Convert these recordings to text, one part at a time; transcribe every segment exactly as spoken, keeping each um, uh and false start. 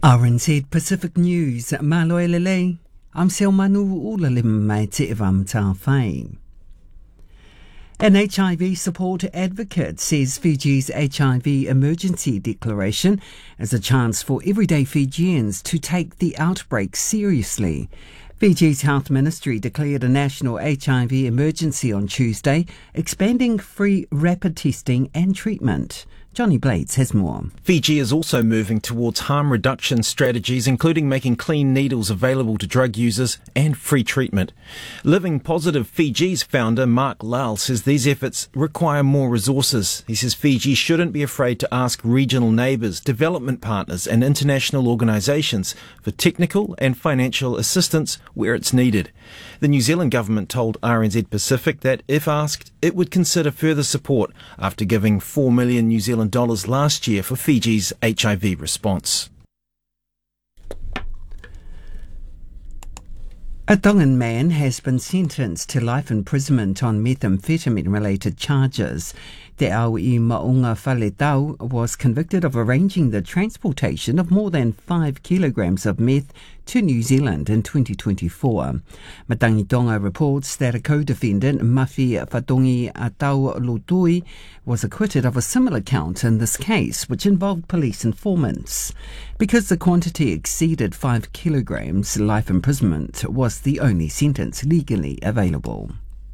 R N Z Pacific News, Maloe Lele. I'm Selmanu Ulalim mai te iwam tā whai. An H I V support advocate says Fiji's H I V emergency declaration is a chance for everyday Fijians to take the outbreak seriously. Fiji's Health Ministry declared a national H I V emergency on Tuesday, expanding free rapid testing and treatment. Johnny Blades has more. Fiji is also moving towards harm reduction strategies, including making clean needles available to drug users and free treatment. Living Positive Fiji's founder, Mark Lal, says these efforts require more resources. He says Fiji shouldn't be afraid to ask regional neighbours, development partners and international organisations for technical and financial assistance where it's needed. The New Zealand government told R N Z Pacific that, if asked, it would consider further support after giving four million New Zealand dollars last year for Fiji's H I V response. A Tongan man has been sentenced to life imprisonment on methamphetamine-related charges. Te au I Maunga Faletau was convicted of arranging the transportation of more than five kilograms of meth to New Zealand in twenty twenty-four. Matangi Tonga reports that a co-defendant, Mafi Fatongi Atau Lutui, was acquitted of a similar count in this case, which involved police informants. Because the quantity exceeded five kilograms, life imprisonment was the only sentence legally available.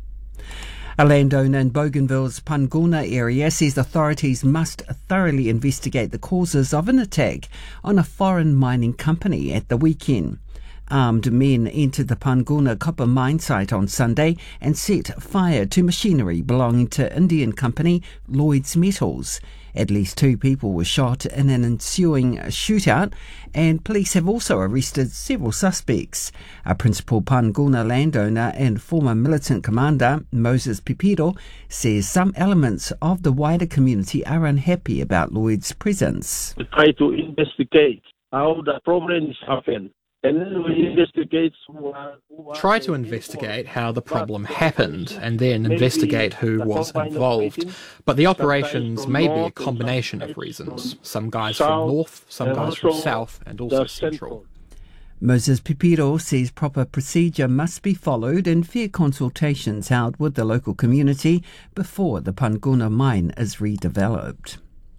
A landowner in Bougainville's Panguna area says authorities must thoroughly investigate the causes of an attack on a foreign mining company at the weekend. Armed men entered the Panguna copper mine site on Sunday and set fire to machinery belonging to Indian company Lloyds Metals. At least two people were shot in an ensuing shootout, and police have also arrested several suspects. A principal Panguna landowner and former militant commander, Moses Pipiro, says some elements of the wider community are unhappy about Lloyd's presence. We try to investigate how the problems happen. And then we investigate who are, who are Try to investigate how the problem happened and then investigate who was involved. But the operations may be a combination of reasons. Some guys from north, some guys from south, and also central. Moses Pipiro says proper procedure must be followed and fair consultations held with the local community before the Panguna mine is redeveloped.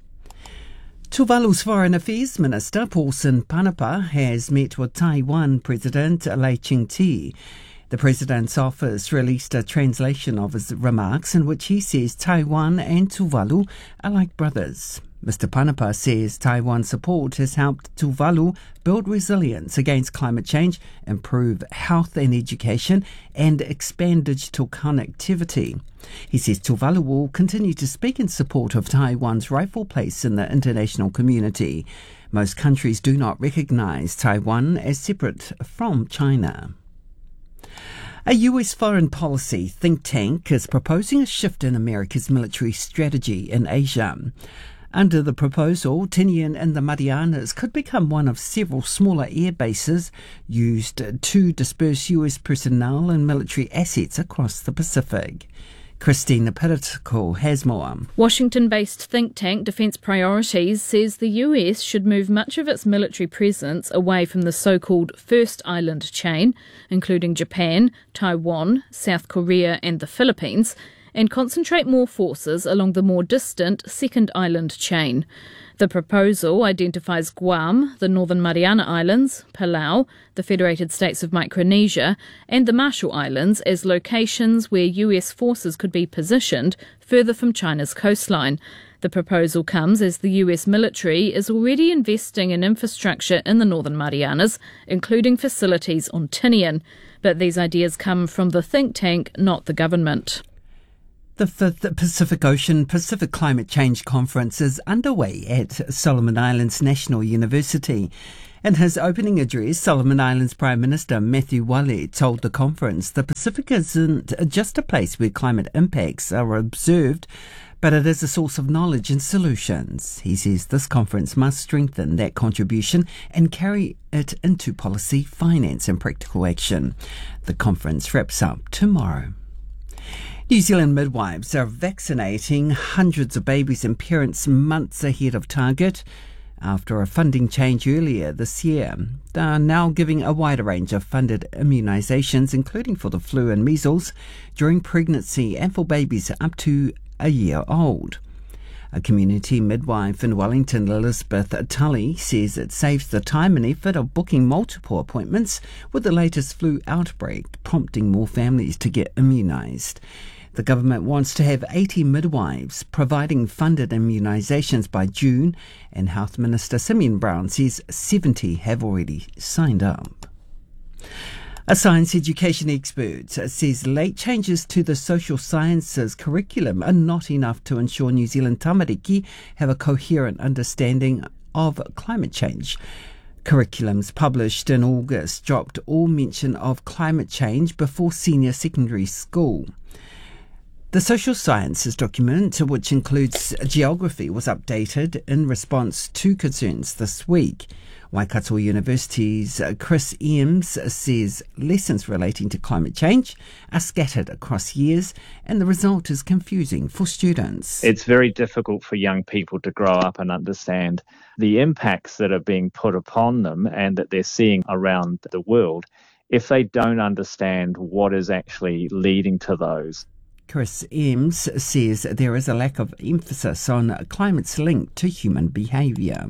Tuvalu's Foreign Affairs Minister, Paulson Panapa, has met with Taiwan President Lai Ching-te. The President's office released a translation of his remarks in which he says Taiwan and Tuvalu are like brothers. Mister Panapa says Taiwan's support has helped Tuvalu build resilience against climate change, improve health and education, and expand digital connectivity. He says Tuvalu will continue to speak in support of Taiwan's rightful place in the international community. Most countries do not recognise Taiwan as separate from China. A U S foreign policy think tank is proposing a shift in America's military strategy in Asia. Under the proposal, Tinian and the Marianas could become one of several smaller air bases used to disperse U S personnel and military assets across the Pacific. Christina Piritico has more. Washington-based think tank Defence Priorities says the U S should move much of its military presence away from the so-called First Island chain, including Japan, Taiwan, South Korea and the Philippines, and concentrate more forces along the more distant Second Island chain. The proposal identifies Guam, the Northern Mariana Islands, Palau, the Federated States of Micronesia, and the Marshall Islands as locations where U S forces could be positioned further from China's coastline. The proposal comes as the U S military is already investing in infrastructure in the Northern Marianas, including facilities on Tinian. But these ideas come from the think tank, not the government. The fifth Pacific Ocean Pacific Climate Change Conference is underway at Solomon Islands National University. In his opening address, Solomon Islands Prime Minister Matthew Wale told the conference the Pacific isn't just a place where climate impacts are observed, but it is a source of knowledge and solutions. He says this conference must strengthen that contribution and carry it into policy, finance and practical action. The conference wraps up tomorrow. New Zealand midwives are vaccinating hundreds of babies and parents months ahead of target. after a funding change earlier this year. They are now giving a wider range of funded immunisations, including for the flu and measles, during pregnancy and for babies up to a year old. A community midwife in Wellington, Elizabeth Tully, says it saves the time and effort of booking multiple appointments with the latest flu outbreak, prompting more families to get immunised. The government wants to have eighty midwives providing funded immunisations by June, and Health Minister Simeon Brown says seventy have already signed up. A science education expert says late changes to the social sciences curriculum are not enough to ensure New Zealand tamariki have a coherent understanding of climate change. Curriculums published in August dropped all mention of climate change before senior secondary school. The social sciences document, which includes geography, was updated in response to concerns this week. Waikato University's Chris Eames says lessons relating to climate change are scattered across years and the result is confusing for students. It's very difficult for young people to grow up and understand the impacts that are being put upon them and that they're seeing around the world if they don't understand what is actually leading to those. Chris Eames says there is a lack of emphasis on climate's link to human behaviour.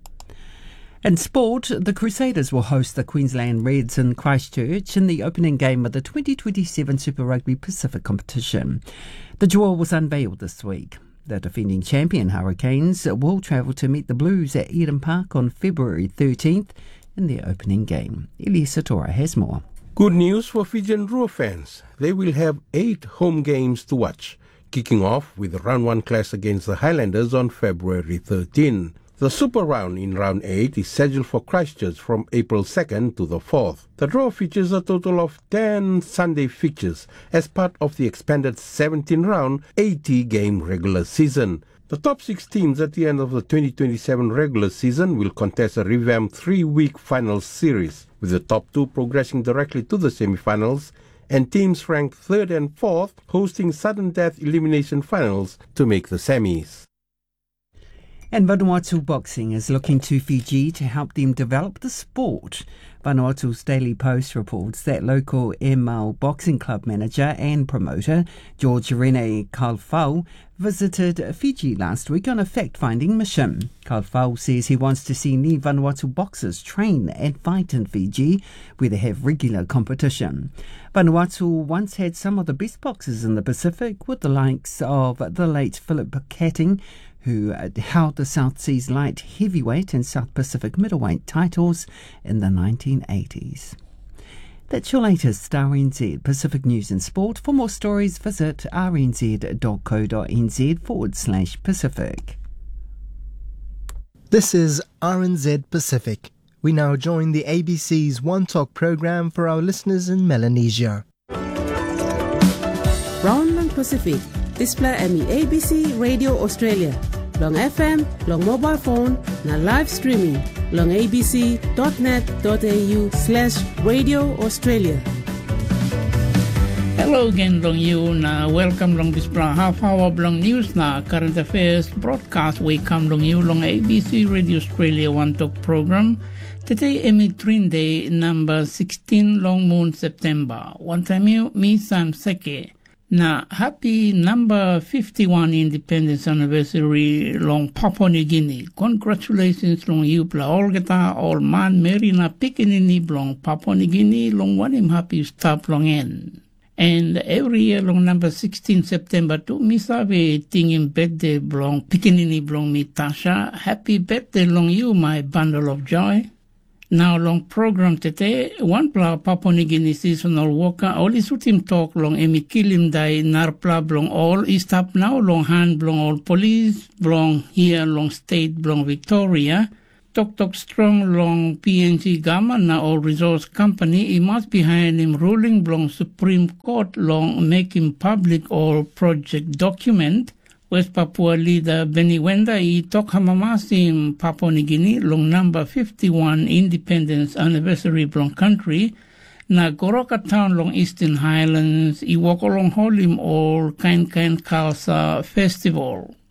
In sport, the Crusaders will host the Queensland Reds in Christchurch in the opening game of the twenty twenty-seven Super Rugby Pacific competition. The draw was unveiled this week. The defending champion Hurricanes will travel to meet the Blues at Eden Park on February thirteenth in their opening game. Elisa Tora has more. Good news for Fijian Roar fans. They will have eight home games to watch, kicking off with the round one clash against the Highlanders on February thirteenth. The Super Round in Round eight is scheduled for Christchurch from April second to the fourth. The draw features a total of ten Sunday fixtures as part of the expanded seventeen-round, eighty-game regular season. The top six teams at the end of the twenty twenty-seven regular season will contest a revamped three-week finals series, with the top two progressing directly to the semi-finals and teams ranked third and fourth hosting sudden death elimination finals to make the semis. And Vanuatu Boxing is looking to Fiji to help them develop the sport. Vanuatu's Daily Post reports that local M L Boxing Club manager and promoter George Rene Kalfau visited Fiji last week on a fact-finding mission. Kalfau says he wants to see new Vanuatu boxers train and fight in Fiji, where they have regular competition. Vanuatu once had some of the best boxers in the Pacific, with the likes of the late Philip Ketting, who held the South Seas light heavyweight and South Pacific middleweight titles in the nineteen eighties. That's your latest R N Z Pacific News and Sport. For more stories, visit rnz.co.nz forward slash Pacific. This is R N Z Pacific. We now join the A B C's One Talk program for our listeners in Melanesia. Brownland Pacific. Display Emi A B C Radio Australia. Long F M, long mobile phone, na live streaming. Long abc.net.au slash Radio Australia. Hello again, long you na welcome long this bra half hour long news na current affairs broadcast we come long you long A B C Radio Australia One Talk program. Today Emi Trinde number sixteen long moon September. One time you me Sam Seke. Na happy number fifty-one independence anniversary long Papua New Guinea. Congratulations long you pla olgeta all man merina pikinini long Papua New Guinea long one him happy stop long en. And every year long number sixteen September to misabe tingin birthday long pikinini long mi Tasha. Happy birthday long you my bundle of joy. Now long program today, one pla Papua New Guinea seasonal worker, all is with him talk long emi kilim dai narpla blong all is up now long hand blong all police, blong here long state blong Victoria, talk talk strong long P N G government na all resource company, he must behind him ruling blong Supreme Court long make him public all project document. West Papua leader Benny Wenda i tok hamamasim Papua New Guinea long number fifty-one independence anniversary blong country na Goroka town long Eastern Highlands i walk along holim all kind kind Khalsa festival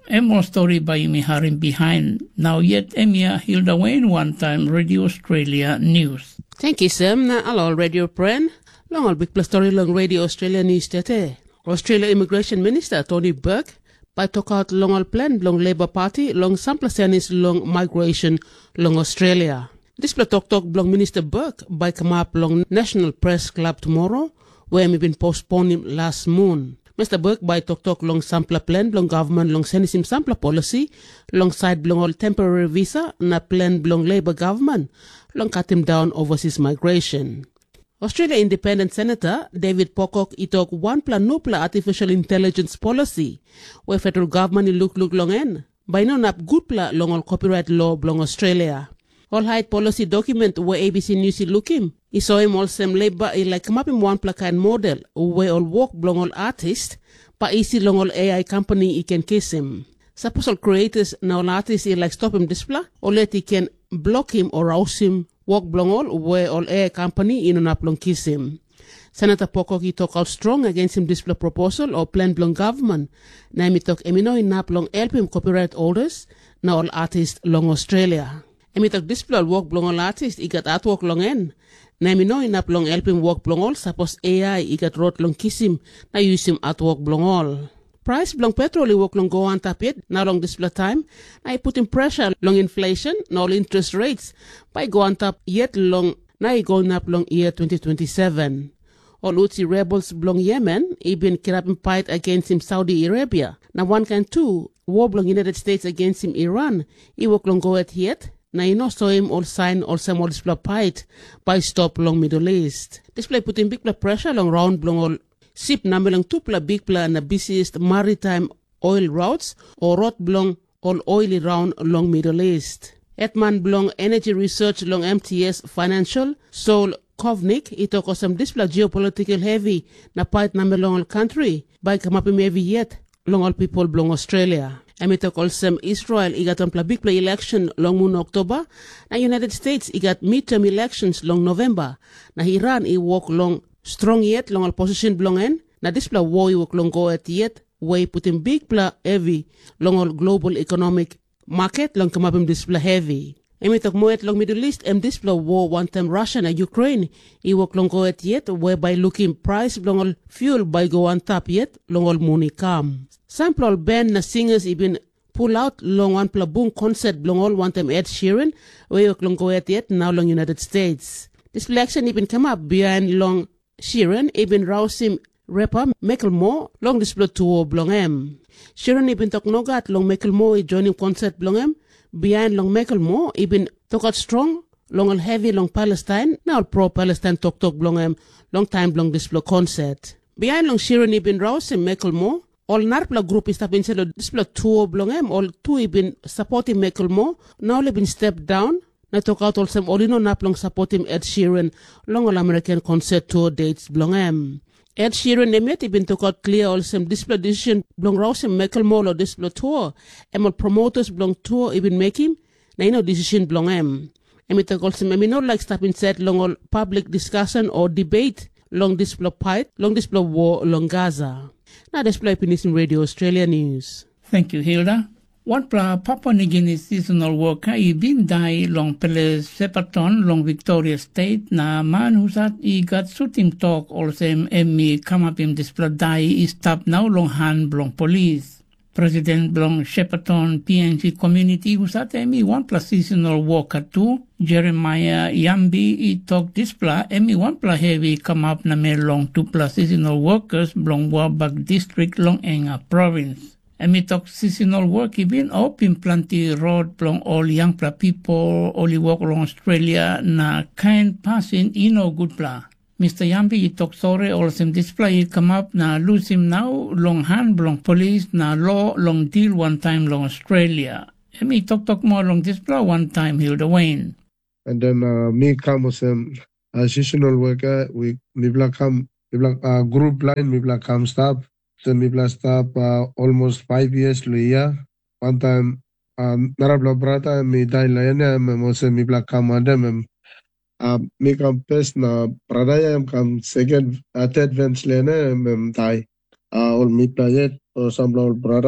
A more story by Imi Harim behind. Now yet Emia Hilda Wayne one time Radio Australia News. Thank you, Sam. Na alo Radio Pren. Long al big plus story long Radio Australia News tete. Australia Immigration Minister Tony Burke by talk out long al plan long Labour Party long sample senis long migration long Australia. This play talk talk long Minister Burke by come up long National Press Club tomorrow where me been postponed him last moon. Mister Burke by talk talk long sample plan long government long senis him sample policy long side long all temporary visa na plan long Labour government long cut him down overseas migration. Australia Independent Senator David Pocock itok one plan no plan artificial intelligence policy where federal government look look long en by no nap good plan long all copyright law long Australia. All height policy document where A B C News look him. He saw him all same labor he like come up in one plan model where all work long all artist but easy long all A I company he can kiss him. Suppose all creators now all artists he like stop him display or let he can block him or rouse him work blong all where all air company in an long kiss him. Senator Pocock he talk out strong against him display proposal or plan blong government. Na mi talk emino in nap long help him copyright holders na all artists long Australia. Emi talk display work blong all artists he got artwork long en. Na mi no in nap long help him work blong all suppose A I he got wrote long kiss him na use him artwork blong all. Price long petrol he work long go on tap yet, now long display time. I put in pressure long inflation, no interest rates. By go on tap yet long, now he going up long year twenty twenty-seven. All Houthi rebels long Yemen, he been kidnapping fight against him Saudi Arabia. Now one can too, war long United States against him Iran. He work long go at yet. Now you know saw him all sign all some all display fight by stop long Middle East. Display put in big pressure long round long all Sip namelang tupla big pla na busiest maritime oil routes or rot blong all oily round along Middle East. Etman blong energy research long M T S financial Sol Kovnik ito ko some display geopolitical heavy na part namelong all country by kamapim heavy yet long all people blong Australia. Emito ko some Israel igat on big play election long moon October na United States igat midterm elections long November na Iran i walk long strong yet long al position belong en na display war work long go at yet way putting big pla heavy long all global economic market long come up in display heavy. Emitok mo at long Middle East em display war one time Russia and Ukraine I work long go at yet whereby looking price long all fuel by go on top yet long all money come. Sample all band na singers even pull out long one pla boom concert long all one time Ed Sheeran way work long go at yet now long United States. This election even come up behind long Sheeran even rouse him rapper Macklemore long display tour blong em. Sheeran even talk no gat long Macklemore joining concert blong em. Behind long Macklemore even talk out strong long all heavy long Palestine now pro Palestine talk talk blong em long time long display concert. Behind long Sheeran even rouse him Macklemore all narpla group is tap inside the display tour blong em all two even supporting Macklemore now they been stepped down. Na talk out also olino nap long support him Ed Sheeran long all American concert tour dates blong em. Ed Sheeran emet even talk out clear also display decision blong rouse him Macklemore or display tour. Em all promoters blong tour even make him na ino decision blong em. Emet talk also me not like stop inside long all public discussion or debate long display fight long display war long Gaza. Now display opinions in Radio Australia News. Thank you, Hilda. One pla Papua New Guinea seasonal worker I bin die long pele Sepaton long Victoria State na man husat I got shooting talk also emmi kamapim display die is stop now long hand blong police. President blong Shepparton P N G community husat emmi one pla seasonal worker too Jeremiah Yambi I talk display emmi one pla heavy come up na me long two pla seasonal workers blong Wabag district long Enga province. Emitok seasonal work ibin open planti road plong all young pla people only walk along Australia na kind passing ino good pla. Mister Yambi itok sore all some display come up na lose him now long hand long police na law long deal one time long Australia. Emi talk talk more long display one time Hilda Wayne. And then uh, me come with some uh, seasonal worker we me black come me black uh, group line me black come stop. So me plus stop uh, almost five years to a year. One time, um, narabla brata me die layane me mose me black kamada me uh, me come first na brada ya come second uh, third bench lane me die. Uh, all me play it or some all brother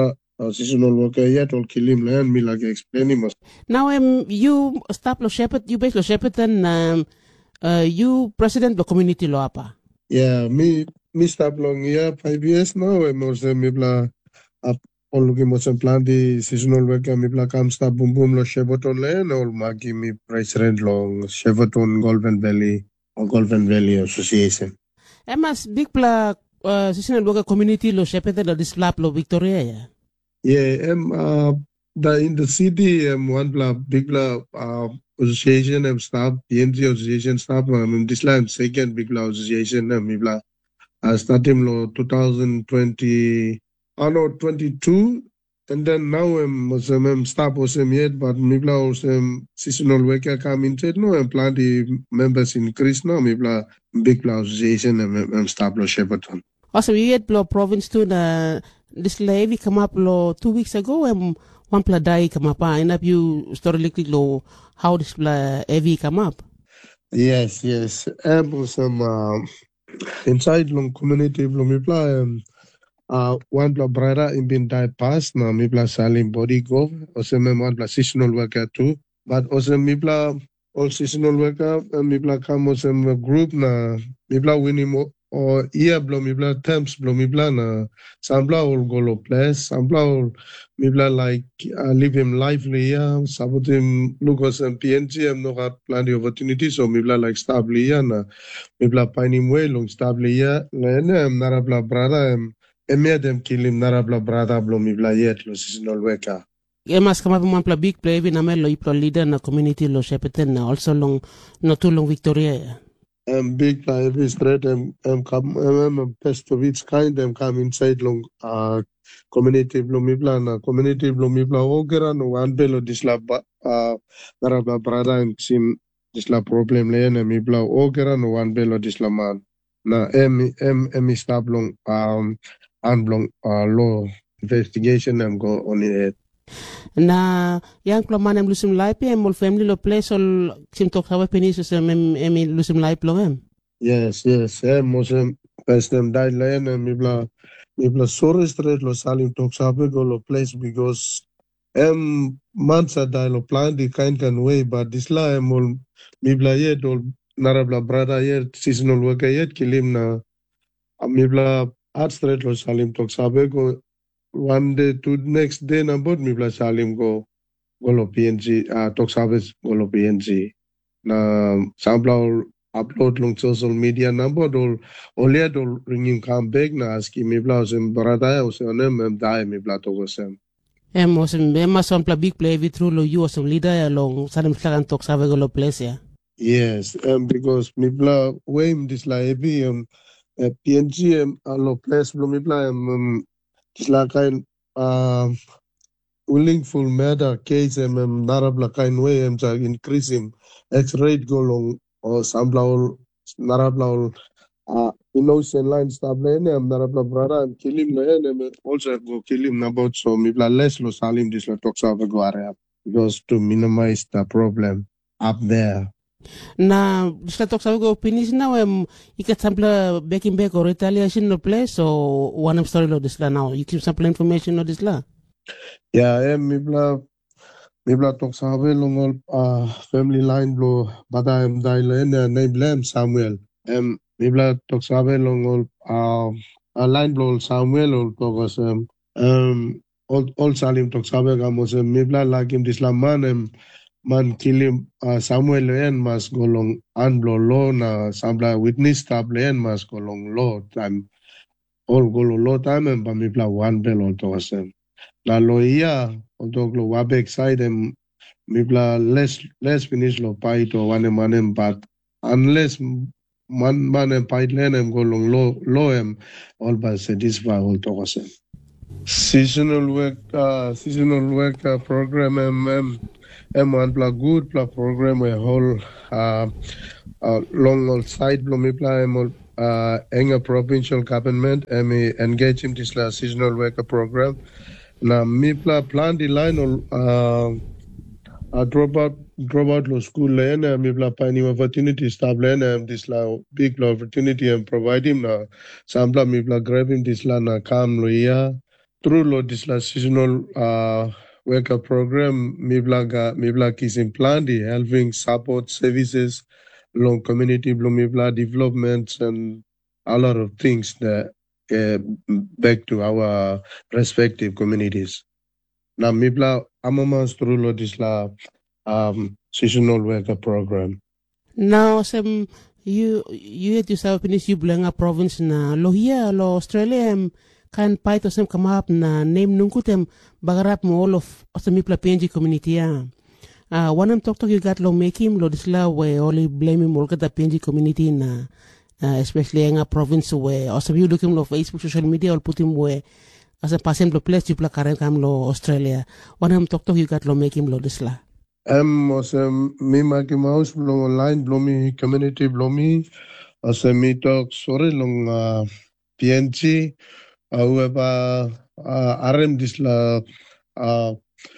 uh, seasonal worker yet or kill him and me like explain him. Now um you stop lo shepherd you base lo shepherd and um uh you president the community lo apa? Yeah, me me stop long yeah five years now and also me bla up all looking mo some plan the seasonal worker me bla come stop boom boom lo Cheverton land or magi me president long Cheverton Golden Valley or Golden Valley Association. Emas big pla uh, seasonal worker community lo shepherd lo dislap lo Victoria ya. Yeah, um, uh, the in the city um, one bla big bla uh, association um, staff P N G association staff um, this land second big bla association um, bla I started lo twenty twenty oh no twenty-two and then now um, was um, staff was um, yet but me bla was um, seasonal worker come into no and plan the members increase now me bla big bla association um, um, staff lo Cheverton. Also we had lo province to na this levy come up lo two weeks ago and one pla die come up and up you historically lo how this pla levy come up. Yes, yes. Um, was um, uh, inside long community lo me pla um, uh one pla brother in been die past na me pla salim body go also me one pla seasonal worker too but also me pla all seasonal worker uh, me pla come also a group na me pla winning or iya blo mi bla temps blo mi bla na sambla ol golo place sambla ol mi bla like uh, live him lively ya sabotim lugos and P N G am no got plenty opportunity so mi bla like stable ya na mi bla pani mwe long stable ya lene am nara bla brada am emia dem kilim nara bla brada blo mi bla yet lo seasonal worker. Emas kama pun pla big play vi na melo iplo leader na community lo Shepparton na also long no too long Victoria ya. Um, big uh, every street um, um, come um, um, best of its kind um, come inside long uh, community blomibla na community blomibla ogera no one belo disla uh naraba brada and sim disla problem le na mibla ogera no one belo disla man na em em em stop long um unblong uh, law investigation and go on it. Na yang klaman em lusum life em mol family lo place ol sim tok sawa penis em em lusum life lo em. Yes, yes, em mosem pestem dai len em mibla mibla sorry street lo salim tok sawa go lo place because em mansa dai lo plan the kind can way but this la em mol mibla yet ol narabla brada yet seasonal worker yet kilim na mibla art street lo salim tok sawa go one day to next day na bod mi bla salim go golo P N G uh, talk service golo P N G na sampla upload long social media na bod ol olia dol ringing come back na aski mi bla sem barata o se onem em dai mi bla to go sem em os em mas sampla big play vi through lo you as leader along salim klagan talk service golo place ya. Yes, um, because mi bla way this la ebi um, uh, P N G um, alo place blo mi bla um, it's like kind uh willing full matter case em um, narabla kind way em um, increase him X rate go long or sambla narabla uh innocent line stable em narabla brother em kill him em also go kill him about so mi bla less lo salim this lo talks over go area because to minimize the problem up there. Na disla talk sabi go finish now um ikat sample back in back or retaliation no place or one story lo disla now you keep sample information no disla. Yeah, em mi bla mi bla talk sabi long uh family line lo bada em dai len name lem Samuel em mi bla talk sabi long uh a line lo Samuel or to um um all all salim talk sabi gamos mi bla like him disla man em man kilim uh, Samuel Len mas golong anblo lo na sambla witness tab len mas golong lo time all golo lo time and pamipla one bell all to asem la loia on to glo wabek side em mipla less less finish lo pai to one manem but unless man manem pai len em golong lo lo em all by satisfy all to asem seasonal work uh, seasonal work uh, program em em em one pla good pla program a whole uh, uh, long old side blo mi pla em uh, enga provincial government em engage in this la seasonal worker program na mi pla plan the line uh, uh, drop out drop out lo school len mi pla pani opportunity stab len em this la big la opportunity em provide him na sambla mi pla grab him this la na kam lo ya through lo this la seasonal uh, worker program, Miblaga Miblak is implanted helping support services along community Blumibla developments and a lot of things that uh, back to our respective communities. Now Mibla Amamas through lo this la um, seasonal worker program. Now some you you had yourself in you Bulenga province na lo here lo Australia kan pai to sem come up na name nungkutem bagarap mo all of Osamipla P N G community ya. Uh, one talk to you got lo make him lo disla we only blame him all the P N G community na uh, especially in a province where also you look him lo Facebook social media or put him where as a person lo place you karen kam lo Australia. One talk to you got lo make him lo disla. Um, was um, me Maki Mouse blong online blomi community blomi as a me talk sorry long uh, P N G. However, uh, R M this la uh,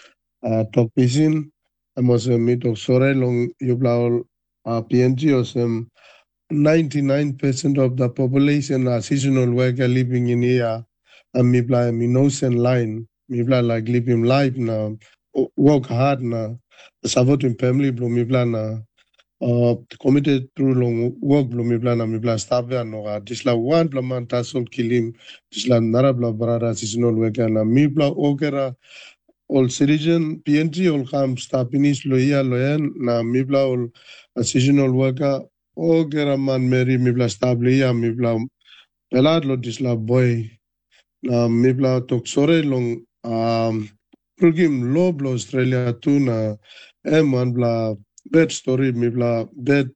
uh, talk pisin, and was a meet of sore long yubla uh, P N G or some ninety-nine percent of the population are seasonal worker living in here, and me bla me nose and line, me bla like living life now, work hard now, supporting family blo me bla na. Uh, committed through long work blo mi blana mi bla staff ya no ga disla one bla man tasol kilim disla nara bla brada seasonal worker na mi bla okera all citizen P N G all kam staff inis lo ya lo yan na mi bla all seasonal worker okera man meri mi bla staff lo ya mi bla pelad lo disla boy na mi bla tok sore long um program lo blo Australia tu na em one bla bad story, mibla bad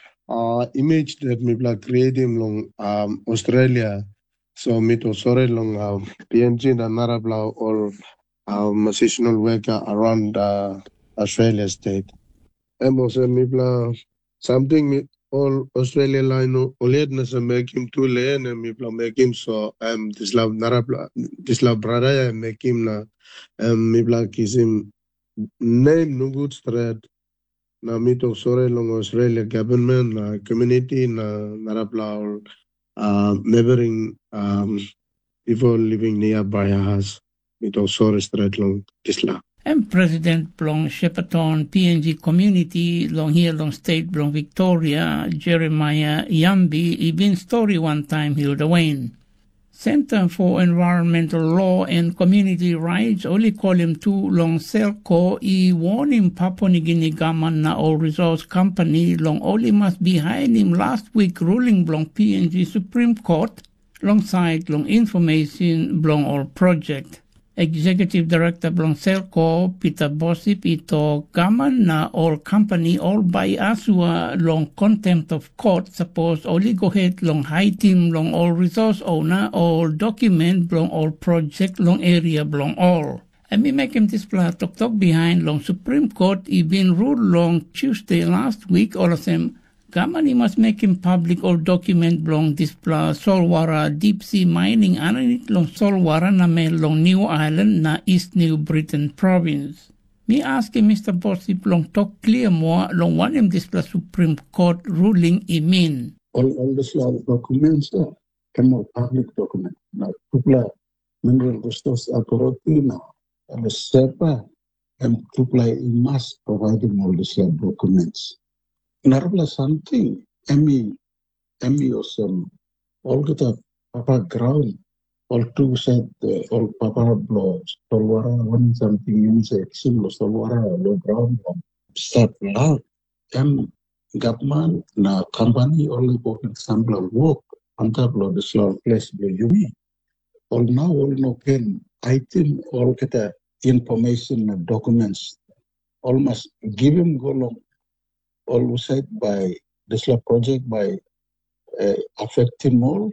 uh, image that mibla creating long um, Australia. So mito sorry long um, P N G and narabla or um, seasonal worker around uh, Australia state. And also mibla something all Australia line oledness make him too lane and mibla make him so um this love narabla this love brother make him na um mibla kiss him name no good thread. Na mito sore long Australia government na community na narapla uh, neighboring um, people living nearby us mito sore straight long tisla. And President Blong Shepparton P N G community long here long state Blong Victoria Jeremiah Yambi even story one time Hilda Wayne. Center for Environmental Law and Community Rights only call him two long Selco e warn him Papua New Guinea government na all resource company long only must behind him last week ruling blong P N G Supreme Court alongside long information blong all project. Executive Director blong Selco Peter Bossip ito gaman na all company all by asua long contempt of court suppose only go ahead long high team long all resource owner all document blong all project long area blong all. And me make him display talk talk behind long Supreme Court even ruled long Tuesday last week all of them Gamani must make him public or document belong display Solwara deep sea mining underneath long Solwara na may long New Island na East New Britain province. Me ask him Mister Bossip long talk clear more long one him display Supreme Court ruling I mean. All all this documents uh, cannot public document. Na tupla mineral resource authority na and SEPA and tupla must provide all these documents. Narabla something, Emmy, Emmy or some, all the Papa ground, all two said, all Papa blows, Solwara, one something you say, similar Solwara, low ground, start loud. Em government, na company, only working sample work, on top of the slow place, you mean. All now, all no can, I think, all get the information and documents, almost give him go long. All said by this project by uh, affecting all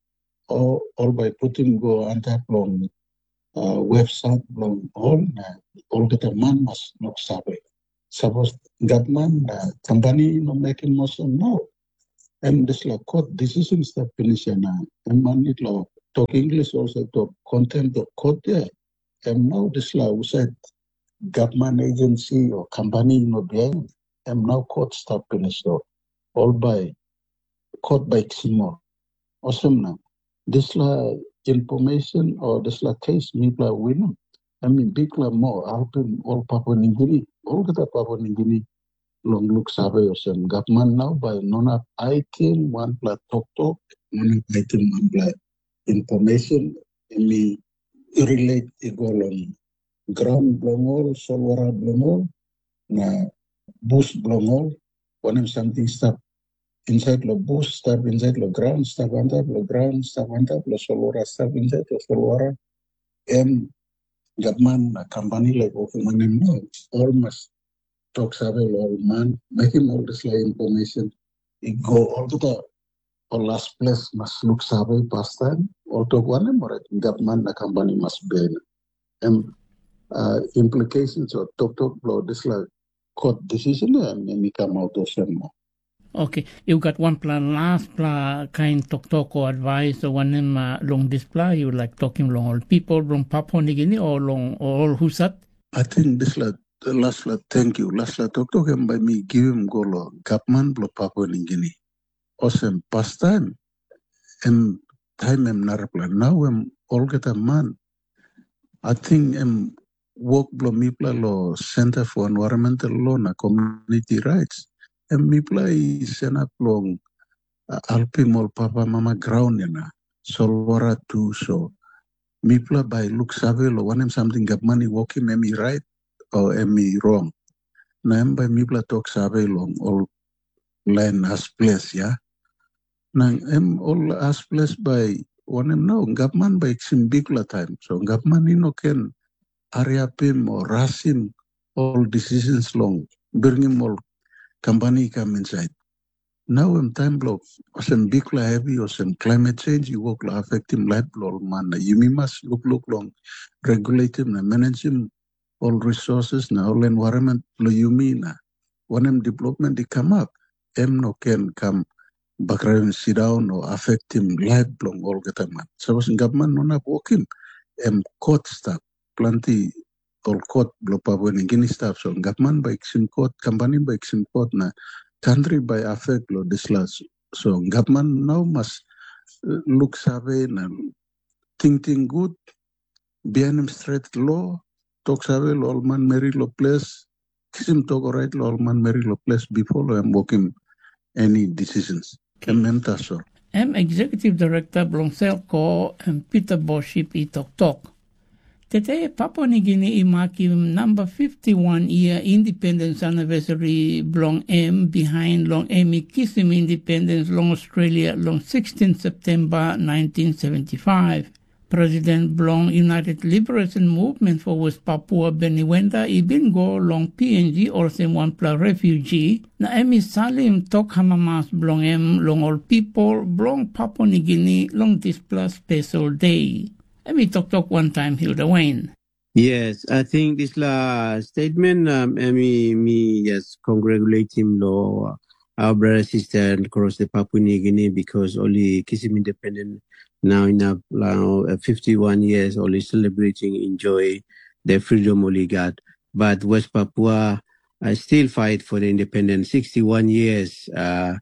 or all by putting go under long uh, website long all uh, all the man must not survey. Suppose government uh, company no making most of now and this like court decisions that finish and uh, and man need law talk English also talk content of court there and now this law said government agency or company no behind. And now court stop finished off. All by court by Timor. Awesome now. This la information or this la case mipla win. I mean bigla more helping all Papua New Guinea, all the Papua New Guinea long look sabe some government now by non item one pla talk talk, non item one pla information me relate igolong ground blongol, solwara blongol, na boost blongol, one something stuff inside the boost, stuff inside the ground, stuff on top the ground, stuff on top the solwara, stuff inside the solwara. And government company like Ofumanem now almost talks about all man, making all this like information. It go all to the or last place must look survey past time, all to one more government the company must be and uh, implications of talk talk blow this like court decision and then come out of some more. Okay, you got one plan last plan kind talk talk or advice or one name uh, long display you like talking long all people from Papua New Guinea or long all Husat? I think this like the last like thank you last like talk talk him by me give him go lo government blow Papua New Guinea. Awesome past time and time I'm not plan now I'm all get a man. I think I'm work blow mipla lo Center for Environmental Law na Community Rights. And mipla is send up long uh, alpimol papa mama ground yana solwara too so mipla by look savvy lo one something got money walking am I right or am I wrong. Na em by mipla talk savvy long all land as place yeah. Na em all as place by one em now government by sim big la time so government no can area pim or rasim all decisions long bring him all company come inside. Now in time block some big la heavy or some climate change you work la affect him life blow man you must look look long regulate him and manage him all resources now all environment lo you mean when him development they come up em no can come back around sit down or affect him life long all get a man. So was government no not working em court stuff plenty all court blow Papua New Guinea stuff so government by sim court company by sim court na country by affect lo this last so government now must uh, look survey and thinking good behind him straight law talk survey lo all man marry lo place sim talk right lo all man marry lo place before lo I'm working any decisions. Okay. So. I'm Executive Director Blongselco and Peter Boship i Tok Tok. Today, Papua New Guinea marking number fifty-one year independence anniversary Blong M behind Long Emi Kisim independence Long Australia Long sixteenth September nineteen seventy-five. President Blong United Liberation Movement for West Papua Beniwenda Ibingo Long P N G or Semwanpla refugee na Emi Salim Tok Hamamas Blong M Long All People Blong Papua New Guinea Long Display Special Day. Emi Tok Tok one time Hilda Wayne. Yes, I think this la statement um Emi me yes congratulate him lo our brother sister across the Papua New Guinea because only Kisim independent now in a, now fifty-one years only celebrating enjoy their freedom only got but West Papua I still fight for the independence sixty-one years uh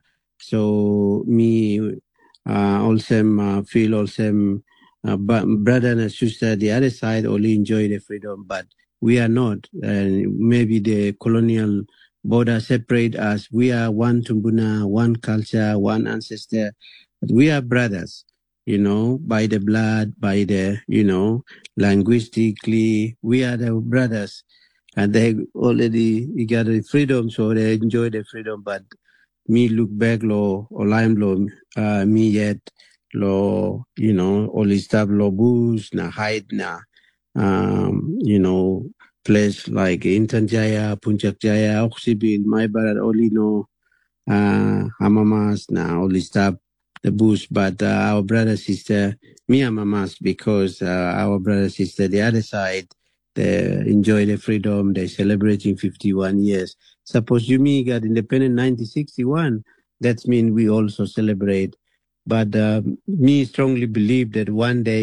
so me uh also uh, feel also uh, but brother and sister the other side only enjoy the freedom but we are not and maybe the colonial border separate us we are one Tumbuna one culture one ancestor but we are brothers. You know, by the blood, by the, you know, linguistically, we are the brothers. And they already got the freedom, so they enjoy the freedom. But me look back, lo, or lime, lo, uh, me yet, lo, you know, all this stuff, lo, booze, na hide, na, um, you know, place like Intan Jaya, Puncak Jaya, Oksibil, my brother, only know, uh, Hamamas, na, all this stuff. The bush, but uh, our brother sister, me and mamas, because uh, our brother sister, the other side, they enjoy the freedom. They're celebrating fifty-one years. Suppose you me got independent nineteen sixty-one. That means we also celebrate. But uh, me strongly believe that one day